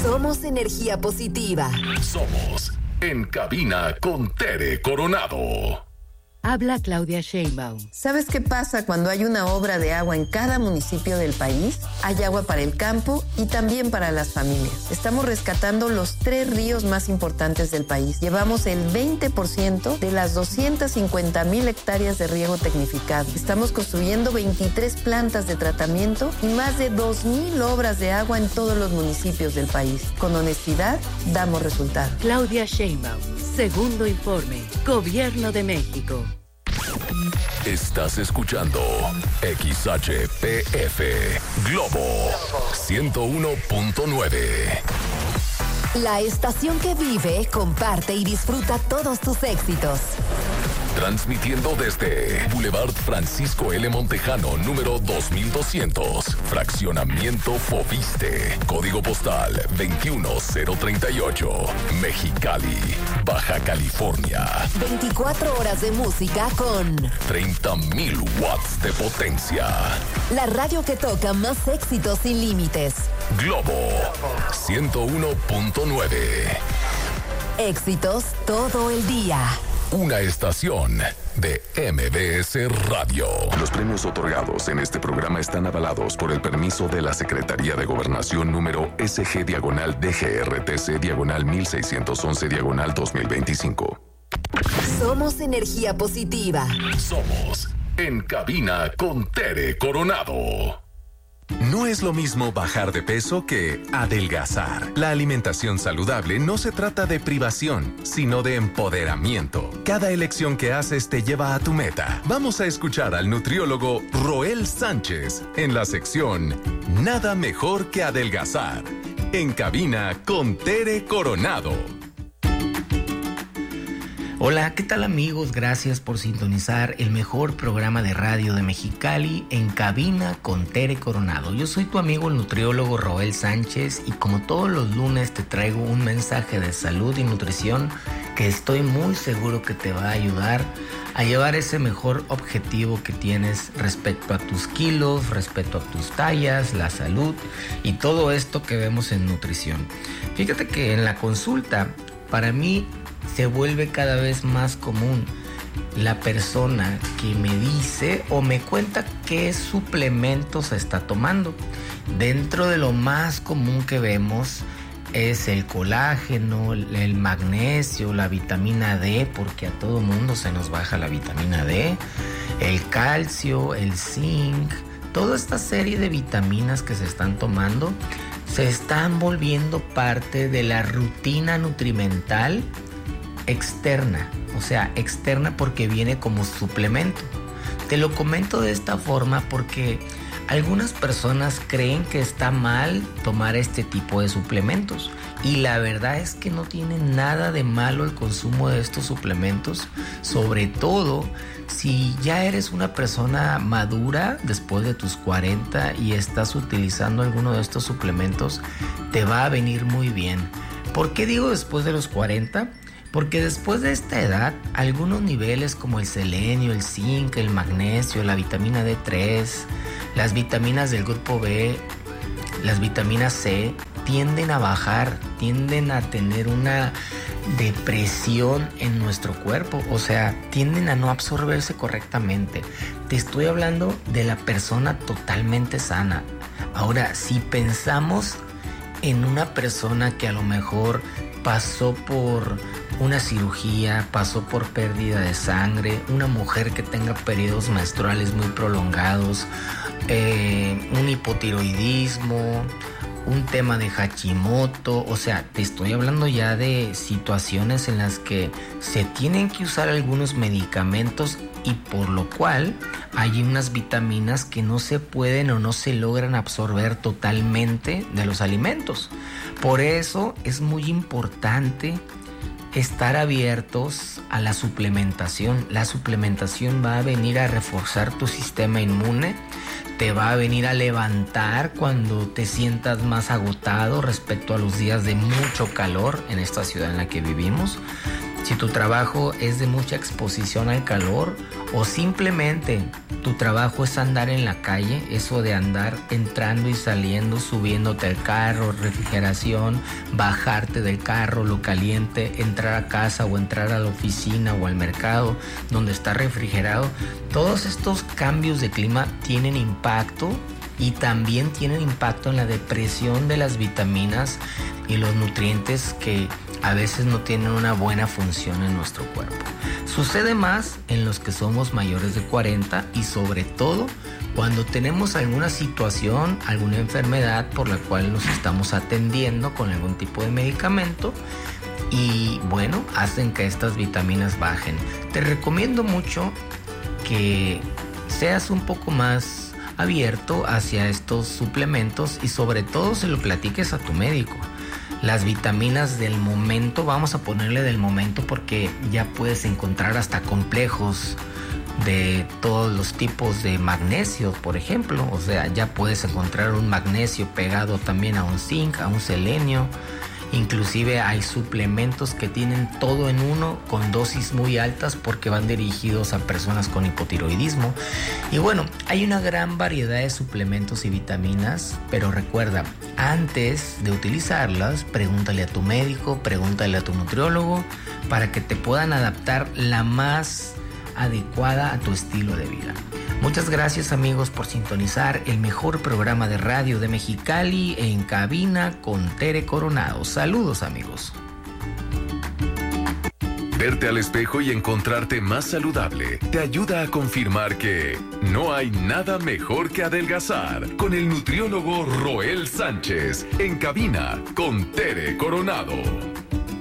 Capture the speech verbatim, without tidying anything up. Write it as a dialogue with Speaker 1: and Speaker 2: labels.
Speaker 1: Somos energía positiva.
Speaker 2: Somos En Cabina con Tere Coronado.
Speaker 3: Habla Claudia Sheinbaum.
Speaker 4: ¿Sabes qué pasa cuando hay una obra de agua en cada municipio del país? Hay agua para el campo y también para las familias. Estamos rescatando los tres ríos más importantes del país. Llevamos el veinte por ciento de las doscientas cincuenta mil hectáreas de riego tecnificado. Estamos construyendo veintitrés plantas de tratamiento y más de dos mil obras de agua en todos los municipios del país. Con honestidad, damos resultados.
Speaker 3: Claudia Sheinbaum, segundo informe, Gobierno de México.
Speaker 2: Estás escuchando X H P F Globo ciento uno punto nueve.
Speaker 1: La estación que vive, comparte y disfruta todos tus éxitos.
Speaker 2: Transmitiendo desde Boulevard Francisco L. Montejano, número dos mil doscientos, Fraccionamiento Foviste, Código Postal veintiuno cero treinta y ocho, Mexicali, Baja California.
Speaker 1: veinticuatro horas de música con
Speaker 2: treinta mil watts de potencia.
Speaker 1: La radio que toca más éxitos sin límites.
Speaker 2: Globo ciento uno punto nueve.
Speaker 1: Éxitos todo el día.
Speaker 2: Una estación de M B S Radio. Los premios otorgados en este programa están avalados por el permiso de la Secretaría de Gobernación número S G diagonal D G R T C diagonal mil seiscientos once diagonal dos mil veinticinco.
Speaker 1: Somos energía positiva.
Speaker 2: Somos En Cabina con Tere Coronado.
Speaker 5: No es lo mismo bajar de peso que adelgazar. La alimentación saludable no se trata de privación, sino de empoderamiento. Cada elección que haces te lleva a tu meta. Vamos a escuchar al nutriólogo Roel Sánchez en la sección Nada mejor que adelgazar. En Cabina con Tere Coronado.
Speaker 6: Hola, ¿qué tal amigos? Gracias por sintonizar el mejor programa de radio de Mexicali, En Cabina con Tere Coronado. Yo soy tu amigo el nutriólogo Roel Sánchez y como todos los lunes te traigo un mensaje de salud y nutrición que estoy muy seguro que te va a ayudar a llevar ese mejor objetivo que tienes respecto a tus kilos, respecto a tus tallas, la salud y todo esto que vemos en nutrición. Fíjate que en la consulta, para mí, se vuelve cada vez más común la persona que me dice o me cuenta qué suplementos está tomando. Dentro de lo más común que vemos es el colágeno, el magnesio, la vitamina D, porque a todo mundo se nos baja la vitamina D, el calcio, el zinc, toda esta serie de vitaminas que se están tomando se están volviendo parte de la rutina nutrimental externa, o sea, externa porque viene como suplemento. Te lo comento de esta forma porque algunas personas creen que está mal tomar este tipo de suplementos y la verdad es que no tiene nada de malo el consumo de estos suplementos, sobre todo si ya eres una persona madura después de tus cuarenta y estás utilizando alguno de estos suplementos, te va a venir muy bien. ¿Por qué digo después de los cuarenta? Porque después de esta edad, algunos niveles como el selenio, el zinc, el magnesio, la vitamina D tres, las vitaminas del grupo B, las vitaminas C, tienden a bajar, tienden a tener una depresión en nuestro cuerpo, o sea, tienden a no absorberse correctamente. Te estoy hablando de la persona totalmente sana. Ahora, si pensamos en una persona que a lo mejor pasó por una cirugía, pasó por pérdida de sangre, una mujer que tenga periodos menstruales muy prolongados, eh, un hipotiroidismo, un tema de Hashimoto, o sea, te estoy hablando ya de situaciones en las que se tienen que usar algunos medicamentos y por lo cual hay unas vitaminas que no se pueden o no se logran absorber totalmente de los alimentos. Por eso es muy importante estar abiertos a la suplementación. La suplementación va a venir a reforzar tu sistema inmune, te va a venir a levantar cuando te sientas más agotado respecto a los días de mucho calor en esta ciudad en la que vivimos. Si tu trabajo es de mucha exposición al calor o simplemente tu trabajo es andar en la calle, eso de andar entrando y saliendo, subiéndote al carro, refrigeración, bajarte del carro, lo caliente, entrar a casa o entrar a la oficina o al mercado donde está refrigerado, todos estos cambios de clima tienen impacto y también tienen impacto en la depresión de las vitaminas y los nutrientes que a veces no tienen una buena función en nuestro cuerpo. Sucede más en los que somos mayores de cuarenta y sobre todo cuando tenemos alguna situación, alguna enfermedad por la cual nos estamos atendiendo con algún tipo de medicamento y bueno, hacen que estas vitaminas bajen. Te recomiendo mucho que seas un poco más abierto hacia estos suplementos y sobre todo se lo platiques a tu médico. Las vitaminas del momento, vamos a ponerle del momento porque ya puedes encontrar hasta complejos de todos los tipos de magnesio, por ejemplo. O sea, ya puedes encontrar un magnesio pegado también a un zinc, a un selenio. Inclusive hay suplementos que tienen todo en uno con dosis muy altas porque van dirigidos a personas con hipotiroidismo. Y bueno, hay una gran variedad de suplementos y vitaminas, pero recuerda, antes de utilizarlas, pregúntale a tu médico, pregúntale a tu nutriólogo para que te puedan adaptar la más adecuada a tu estilo de vida. Muchas gracias amigos por sintonizar el mejor programa de radio de Mexicali En Cabina con Tere Coronado. Saludos amigos.
Speaker 2: Verte al espejo y encontrarte más saludable te ayuda a confirmar que no hay nada mejor que adelgazar con el nutriólogo Roel Sánchez en Cabina con Tere Coronado.